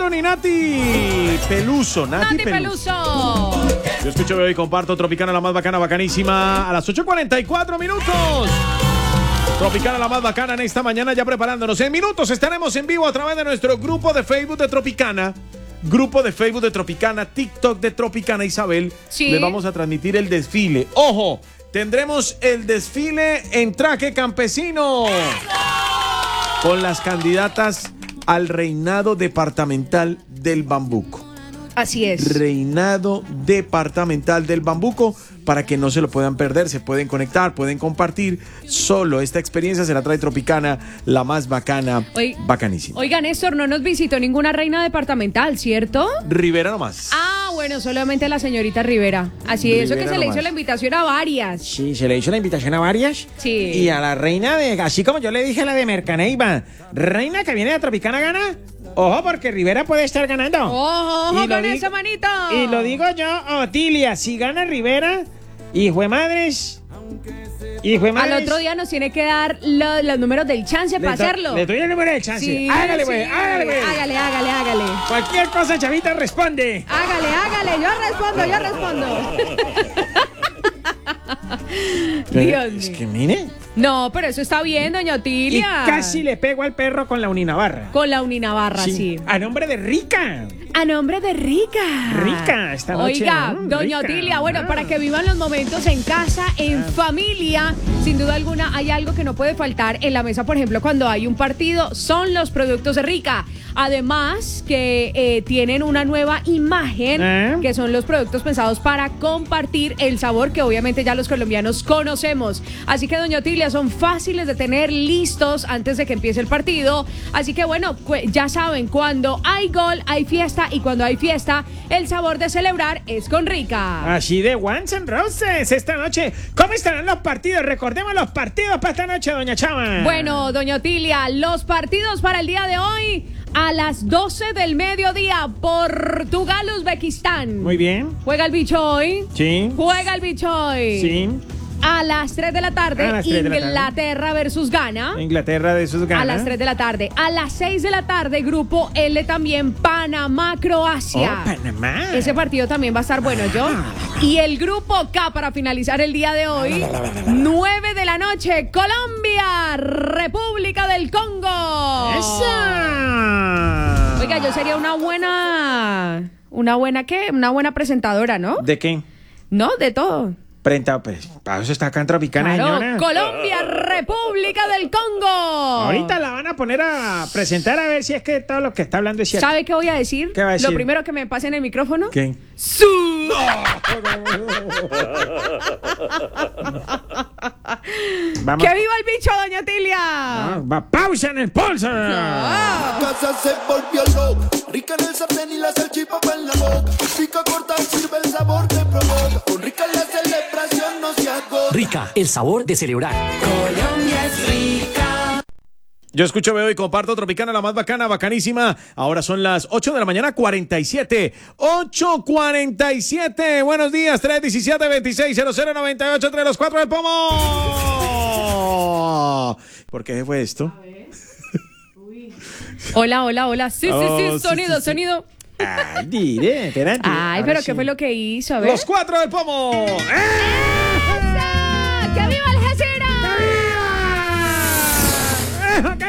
John y Nati Peluso. Nati Peluso. Yo escucho, veo y comparto Tropicana, la más bacana, bacanísima. A las 8:44 minutos. Tropicana, la más bacana en esta mañana, ya preparándonos. En minutos estaremos en vivo a través de nuestro grupo de Facebook de Tropicana. Grupo de Facebook de Tropicana, TikTok de Tropicana Isabel. Sí. Les vamos a transmitir el desfile. ¡Ojo! Tendremos el desfile en traje campesino. Con las candidatas al reinado departamental del Bambuco. Así es. Reinado departamental del Bambuco, para que no se lo puedan perder, se pueden conectar, pueden compartir. Solo esta experiencia se la trae Tropicana, la más bacana, bacanísima. Oiga, Néstor, no nos visitó ninguna reina departamental, ¿cierto? Rivera nomás. Ah, bueno, solamente la señorita Rivera. Así es, eso que se Rivera le nomás. hizo la invitación a varias. Sí, se le hizo la invitación a varias. Sí. Y a la reina de, así como yo le dije a la de Mercaneiva, reina que viene de Tropicana gana. Ojo, porque Rivera puede estar ganando. ¡Ojo, Y lo con digo- esa manito! Y lo digo yo, Otilia, si gana Rivera, hijo de madres. Al otro día nos tiene que dar los números del chance para hacerlo. Le doy el número del chance. Sí, Hágale, sí. pues, hágale, pues. Hágale. Cualquier cosa, Chavita, responde. Hágale, yo respondo. Dios Es mío. que mire. No, pero eso está bien, doña Y Otilia. casi le pego al perro con la Uninavarra. Con la Uninavarra, sí. A nombre de Rica. A nombre de Rica. Rica, esta noche. Oiga, doña Rica. Otilia, bueno, para que vivan los momentos en casa, en familia, sin duda alguna hay algo que no puede faltar en la mesa, por ejemplo, cuando hay un partido, son los productos de Rica. Además, que tienen una nueva imagen, que son los productos pensados para compartir el sabor que obviamente ya los colombianos conocemos. Así que, doña Otilia, son fáciles de tener listos antes de que empiece el partido. Así que, bueno, ya saben, cuando hay gol, hay fiesta, y cuando hay fiesta, el sabor de celebrar es con Rica. Así de Guns N' Roses esta noche. ¿Cómo estarán los partidos? Recordemos los partidos para esta noche, doña Chava. Bueno, doña Otilia, los partidos para el día de hoy a las 12 del mediodía, Portugal-Uzbekistán. Muy bien. Juega el bicho hoy. Sí. Juega el bicho hoy. Sí. A las 3 de la tarde, A las 3 de la tarde. Inglaterra versus Ghana. Inglaterra de sus ganas. A las 3 de la tarde. A las 6 de la tarde, grupo L también, Panamá-Croacia. Oh, Panamá. Ese partido también va a estar bueno, ¿yo? Y el grupo K para finalizar el día de hoy, 9 de la noche, Colombia, República del Congo. ¡Esa! Oiga, yo sería una buena ¿qué? Una buena presentadora, ¿no? ¿De qué? No, de todo. Pues, para eso está acá en Tropicana, Claro, señora. Colombia, República del Congo. Ahorita la van a poner a presentar a ver si es que todo lo que está hablando es cierto. ¿Sabe qué voy a decir? ¿Qué va a decir? Lo primero que me pasen el micrófono. ¿Qué? ¡Su! Vamos. ¡Que viva el bicho, doña Tilia! Va, pausa en el pulso. Casa se volvió loca, rica en el sartén y la salchipapa en la boca. Pica corta, sirve el sabor que provoca. Con Rica la celebración no se agota. Rica, el sabor de celebrar. Colombia es rica. Yo escucho, veo y comparto Tropicana, la más bacana, bacanísima. Ahora son las 8 de la mañana, 47. 8:47. Buenos días, 317-260098 entre los cuatro del pomo. ¿Por qué fue esto? Hola. Sí, Oh, sonido, sí. sonido. Ay, mire, espérate. Ay, Ahora pero sí. ¿qué fue lo que hizo? A ver. Los cuatro del pomo. ¡Esa! ¡Que viva el Algeciras! ¡Que